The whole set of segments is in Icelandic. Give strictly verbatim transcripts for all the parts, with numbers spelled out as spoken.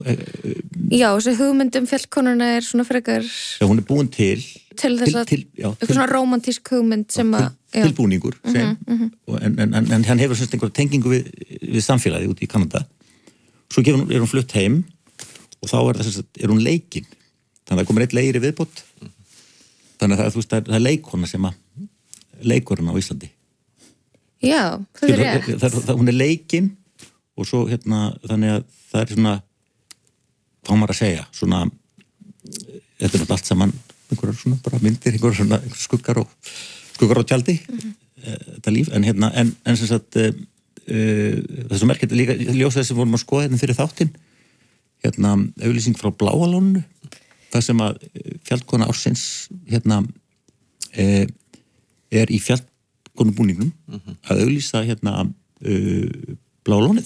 Já, þessi hugmyndum fjallkonuna er svona frekar já, hún er búin til til þess að, eitthvað svona romantísk hugmynd sem að, já, tilbúningur sem, mm -hmm. en, en, en, en hann hefur semst einhver tengingu við, við samfélagið út í Kanada svo hún, er hún flutt heim og þá er, það, semst, er hún leikin þannig að það komur eitt leiri viðbót þannig að það, veist, það er leikona sem að leikurinn á Íslandi já, það er rétt það, það, það, hún er leikin og svo hérna þannig að það er svona þá maður að segja svona þetta er allt saman einhverjar svona bara myndir, einhverjar svona einhver skuggar og skuggar á tjaldi mm -hmm. þetta líf, en hérna en, en sem sagt uh, það er svo merkilegt líka ljósa þess að vorum að skoða hérna fyrir þáttinn hérna auglýsing frá Bláa lóninu það sem að fjallkona ársins hérna uh, er í fjallkonubúningnum mm -hmm. að auglýsa hérna uh, Bláa lónið.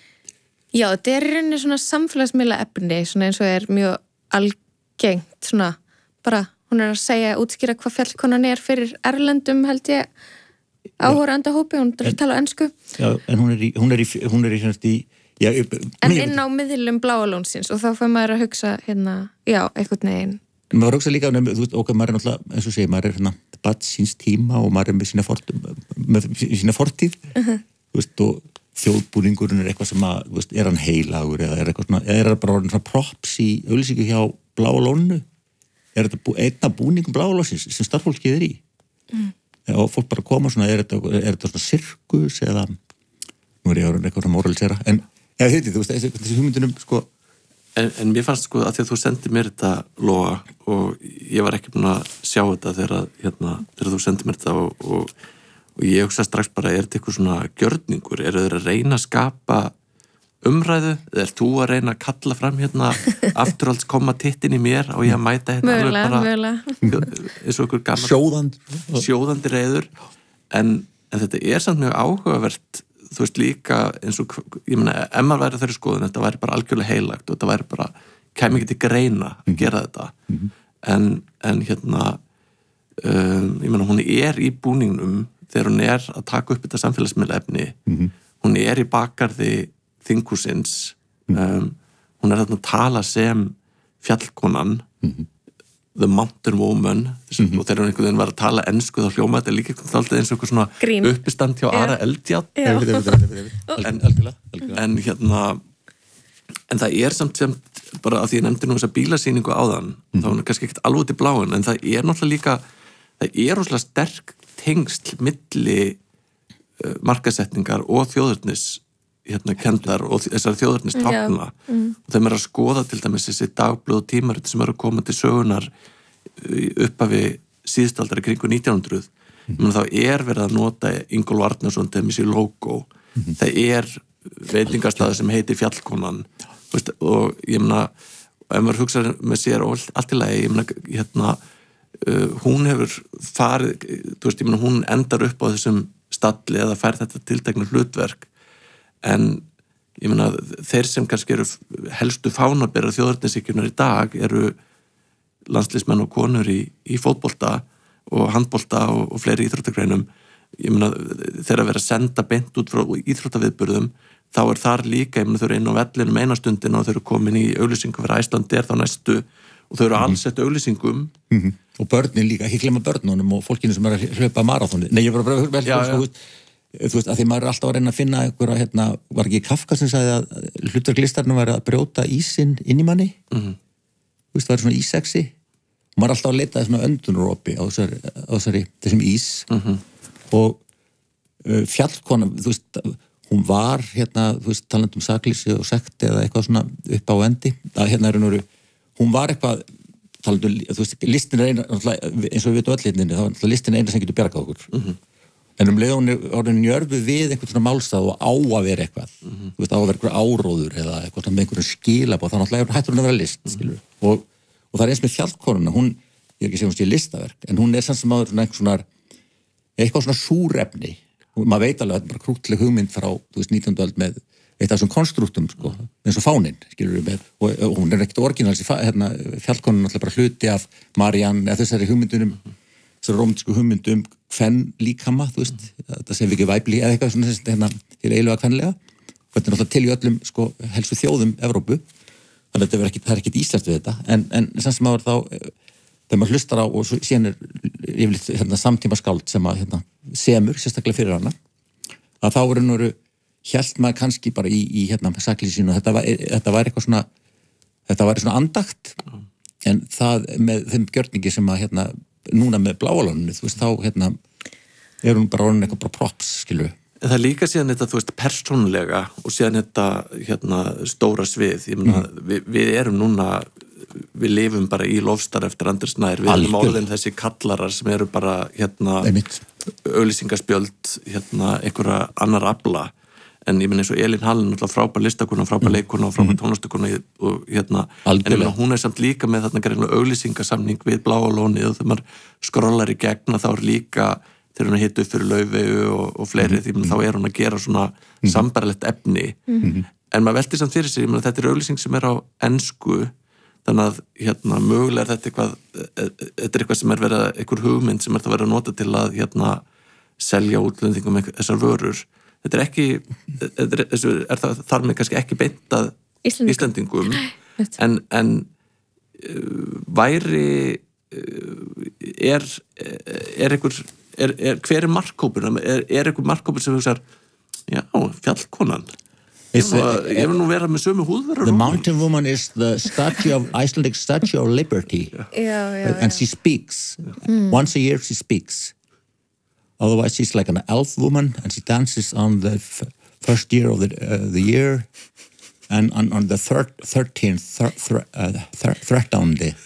Já, þetta er í rauninni svona samfélagsmiðla efni svona eins og er mjög algengt svona bara hún er að segja, útskýra hvað fjallkonan er fyrir erlendum held ég áhorfanda hópi, hún er að tala ensku. Já, en hún er í, hún er í, hún er í, hún er í já, en inn á miðlum Bláa lónsins og þá fyrir maður að hugsa hérna, já, einhvern veginn. Maður hugsa líka, þú veist, okkar maður er náttúrulega, eins og segir, maður er hérna bad síns tíma og maður er með sína, fort, með sína fortíð, uh-huh. þú veist, og þjóðbúningurinn er eitthvað sem að, þú veist, er hann heilagur eða er eitthvað svona, eða er það bara svona props í auglýsingu hjá Bláa lóninu? Er þetta bú, einna búningum Bláa lónsins sem starffólkið er í? Mm. Og fólk bara koma svona, er þetta, er þetta svona sirkus eða, nú er ég að eitthvað svona moralisera, en, eða heiti, þú veist, þessi, þessi hugmyndunum, sko. En, en mér fannst, sko, að því að þú sendið mér þetta Lóa og ég var ekki búin að sjá þetta þegar, hérna, þegar þú sendið mér þetta og, og, og ég hugsa strax bara, er þetta eitthvað svona gjörningur? Eru þeir að reyna að skapa umræðu? Eða er þú að reyna að kalla fram hérna afturhalds koma tittin í mér og ég að mæta hérna mögulega, mögulega eins og ykkur gaman sjóðandi, sjóðandi reyður en, en þetta er samt mjög áhugavert þú veist líka eins og ég meina, ef maður væri þeirri skoðun þetta væri bara algjörlega heilagt og þetta væri bara kæmi ekki til greina að gera þetta mm-hmm. en, en hérna um, ég meina, hún er í búningnum þegar hún er að taka upp þetta samfélagsmiðlefni mm-hmm. hún er í bakgarði þinghúsins um, hún er þarna að tala sem fjallkonan mm-hmm. the mountain woman mm-hmm. og þegar hún einhvern veginn var að tala ensku þá hljóma þetta líka alltaf eins og eitthvað svona Grín. Uppistand hjá Ara Eldjárn en, en hérna en það er samt sem bara að því ég nefndi nú þessa bílasýningu áðan mm-hmm. þá er hún kannski ekkert alveg til bláin en það er náttúrulega líka það er rosalega sterk tengsl milli uh, markasetningar og þjóðurnis hérna kendar og þessar þjóðurnis tákna mm. og þeim er að skoða til dæmis þessi dagblöð og tímarit sem eru að koma til sögunar uppafi síðstaldari kringu nítján hundruð mm. menn þá er verið að nota Ingólfur Arnarson til þessi logo mm. það er veitingarstaður sem heitir Fjallkonan veist, og ég meina ef maður hugsa með sér og allt í lagi ég meina hérna uh, hún hefur farið þú veist ég meina hún endar upp á þessum stalli eða fær þetta tiltekna hlutverk en ég meina þeir sem kannski eru helstu fánabera þjóðurnisíkjunar í dag eru landsliðsmenn og konur í, í fótbolta og handbolta og, og fleiri íþróttagreinum ég meina þeir að vera að senda beint út frá íþróttaviðburðum þá er þar líka, ég meina þau eru inn á vellinum einastundin og þau eru komin í auglýsingu fyrir Æslandi er þá næstu og þau eru alls eftir auglýsingum mm-hmm. og börnin líka, ekki glemma börnunum og fólkinu sem er að hlaupa marathónið nei, ég var bara vel já, sko, þú veist, að því maður er alltaf að reyna að finna einhverja, hérna, var ekki Kafka sem sagði að hlutverk listarinn var að brjóta ísinn inn í manni mm-hmm. þú veist, það var svona ísexi og maður er alltaf að leita svona öndunaropi á þessari, á þessari þessum ís mm-hmm. og uh, fjallkona, þú veist hún var, hérna, þú veist, talandi um saklýsi og sekti eða eitthvað svona upp á endi að hérna er hún hún var eitthvað, talandi um, þú veist, listin er eina eins og við veitum öll hérna, þá er listin eina sem getur bjargað okkur mm-hmm. en um leið hún er orðin njörfu við einhvern svona málstað og á að vera eitthvað mm-hmm. þú veist, á að vera einhver áróður eða eitthvað með einhverjum skilabóð, þá náttúrulega hættur hún að vera list mm-hmm. og, og það er eins með fjallkonuna hún, ég er ekki að segja hún sé listaverk en hún er samt sem áður svona einhver svona eitthvað svona súrefni og maður veit alveg að þetta er bara krútleg hugmynd frá, þú veist, nítjándu öld með eitt af þessum konstruktum, sko, eins og fáninn skilur við með, og, og hún er ekkert orginals hérna, fjallkonun náttúrulega bara hluti af Marianne, eða þessari hugmyndunum þessari rómantísku hugmyndum kvenn líkama, þú veist, þetta sem við ekki væpli eða eitthvað svona, hérna, til eiginlega kvenlega og þetta er náttúrulega til í öllum, sko, helstu þjóðum Evrópu, þannig að þetta er ekki, það er ekkit íslenskt við þetta en, en sem sem áður þá þegar maður hlustar á og síðan er yfirleitt hérna, samtíma skáld sem að hérna, semur, sérstaklega fyrir hana að þá er nú hélt maður kannski bara í, í hérna saklísinu og þetta var, þetta var eitthvað svona þetta var svona andakt mm. en það með þeim gjörningi sem að hérna núna með bláalóninu, þú veist, þá hérna er hún bara orðin eitthvað bara props, skilur. En það er líka síðan þetta, þú veist, persónulega og síðan þetta, hérna, stóra svið, ég meina, mm. við, við erum núna, við lifum bara í lofstar eftir Anders Nær, við erum orðin þessi kallarar sem eru bara, hérna, auglýsingaspjöld, hérna, einhverja annar afla, en ég meina eins og Elín Hallin, náttúrulega frábær listakona, frábær leikona og frábær tónlistakona og hérna, Algjörlega. En ég meina hún er samt líka með þarna greinlega auglýsingasamning við Bláa lónið og þegar maður skrollar í gegna þá er líka, þegar hún er hitt upp fyrir Laufeyju og, og fleiri, því mm. þá er hún að gera svona mm. sambærilegt efni, mm. en maður veltir samt fyrir sig, ég meina þetta er auglýsing sem er á ensku, þannig að hérna, mögulega er þetta eitthvað, þetta er eitthvað sem er verið, einhver hugmynd sem er það verið að nota til að hérna, selja útlendingum þessar vörur. Þetta er ekki, þetta er, er það þar með kannski ekki beintað Íslendingum, en, en uh, væri, uh, er, er einhver, er, er, hver er markhópur? Er, er einhver markhópur sem hugsar, já, fjallkonan, ég vil nú vera með sömu húðverður. The mountain woman is the statue of, Icelandic statue of liberty, já, já, and já. she speaks, mm. once a year she speaks. Otherwise, she's like an elf woman, and she dances on the f first year of the uh, the year, and on on the third, thirteenth, thir thir uh, thir thirteenth day.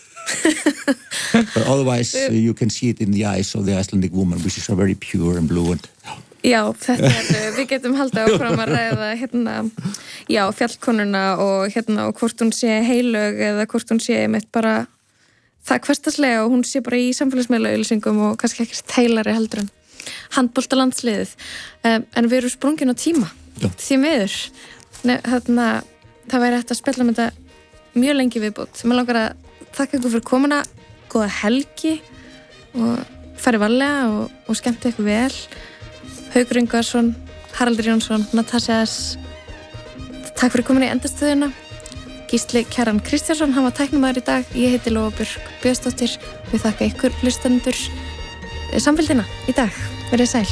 But otherwise, uh, you can see it in the eyes of the Icelandic woman, which is very pure and blue. And já, þetta er, við getum haldið áfram að ræða hérna, já, fjallkonuna og hérna og hvort hún sé heilög eða hvort hún sé mitt bara það hversdagslega og hún sé bara í samfélagsmiðlaauglýsingum og kannski ekki heilari heldur en handboltalandsliðið, um, en við erum sprungin á tíma, Já. Því miður þarna, það væri hægt að spjalla með þetta mjög lengi viðbútt. Mér langar að þakka ykkur fyrir komuna, góða helgi og fari varlega og, og skemmti ykkur vel. Haukur Ingvarsson, Haraldur Jónsson, Natasja S. Takk fyrir komin í endastöðuna. Gísli Kjaran Kristjánsson, hann var tæknumæður í dag. Ég heiti Lóa Björk Björnsdóttir. Við þakka ykkur hlustendur samfélgina í dag. Verið sæl.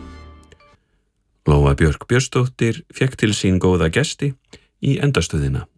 Lóa Björk Björnsdóttir fékk til sín góða gesti í endastöðina.